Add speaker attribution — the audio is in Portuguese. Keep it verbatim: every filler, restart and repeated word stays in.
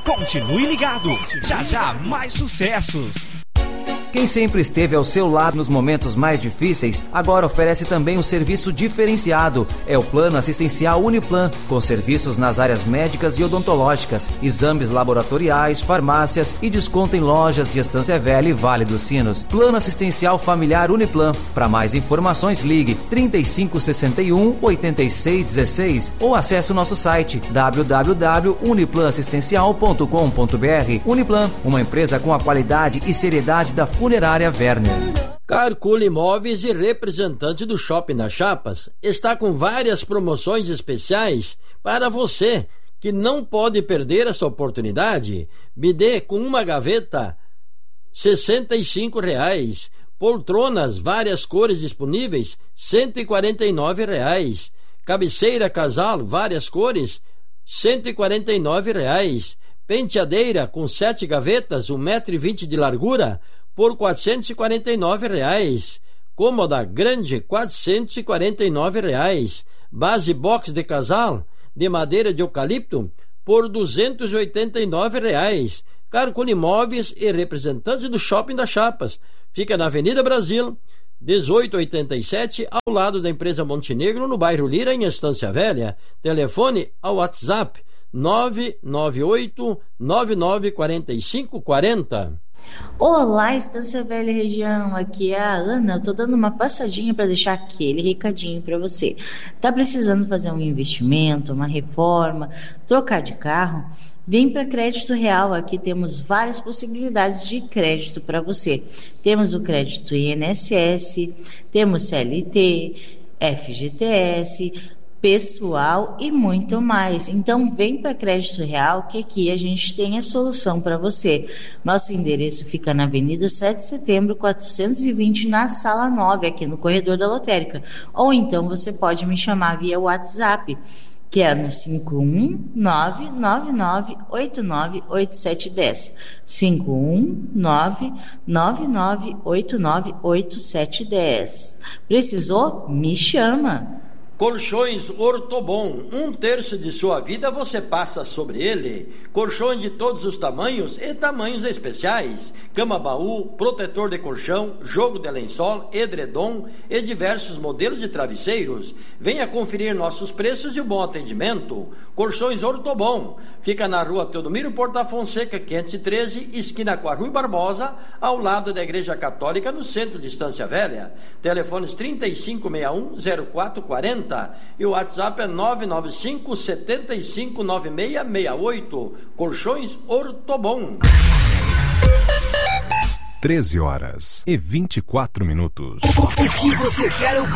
Speaker 1: Continue ligado, já já mais sucessos.
Speaker 2: Quem sempre esteve ao seu lado nos momentos mais difíceis, agora oferece também um serviço diferenciado. É o Plano Assistencial Uniplan, com serviços nas áreas médicas e odontológicas, exames laboratoriais, farmácias e desconto em lojas de Estância Velha e Vale dos Sinos. Plano Assistencial Familiar Uniplan. Para mais informações, ligue trinta e cinco sessenta e um, oitenta e seis dezesseis ou acesse o nosso site w w w ponto uniplan assistencial ponto com ponto b r. Uniplan, uma empresa com a qualidade e seriedade da Funerária Werner.
Speaker 3: Carcula Imóveis e representante do Shopping das Chapas está com várias promoções especiais para você que não pode perder essa oportunidade. Bidê com uma gaveta, sessenta e cinco reais. Poltronas, várias cores disponíveis, cento e quarenta e nove reais. Cabeceira casal, várias cores, cento e quarenta e nove reais. Penteadeira com sete gavetas, um metro e vinte de largura, por quatrocentos e quarenta e nove reais. Cômoda grande, quatrocentos e quarenta e nove reais. Base box de casal de madeira de eucalipto por duzentos e oitenta e nove reais. Carcula Imóveis e representante do Shopping das Chapas. Fica na Avenida Brasil, dezoito oitenta e sete, ao lado da empresa Montenegro, no bairro Lira, em Estância Velha. Telefone ao WhatsApp nove nove oito nove nove quatro cinco quatro zero.
Speaker 4: Olá, Estância Velha região, aqui é a Ana. Eu tô dando uma passadinha para deixar aquele recadinho para você. Tá precisando fazer um investimento, uma reforma, trocar de carro? Vem para Crédito Real, aqui temos várias possibilidades de crédito para você. Temos o crédito I N S S, temos C L T, F G T S, pessoal e muito mais. Então vem para Crédito Real, que aqui a gente tem a solução para você. Nosso endereço fica na Avenida sete de Setembro, quatrocentos e vinte, na Sala nove, aqui no corredor da lotérica. Ou então você pode me chamar via WhatsApp, que é no cinco um nove nove nove oito nove oito sete um zero. cinco um nove nove nove oito nove oito sete um zero. Precisou? Me chama!
Speaker 3: Colchões Ortobon, um terço de sua vida você passa sobre ele. Colchões de todos os tamanhos e tamanhos especiais. Cama-baú, protetor de colchão, jogo de lençol, edredom e diversos modelos de travesseiros. Venha conferir nossos preços e o bom atendimento. Colchões Ortobon, fica na rua Teodomiro Porta Fonseca, quinhentos e treze, esquina com a Rui Barbosa, ao lado da Igreja Católica, no centro de Estância Velha. Telefones trinta e cinco sessenta e um, zero quatro quarenta e o WhatsApp é nove nove cinco sete cinco nove seis seis oito. Colchões Ortobon.
Speaker 5: treze horas e vinte e quatro minutos.
Speaker 6: O que você quer ouvir?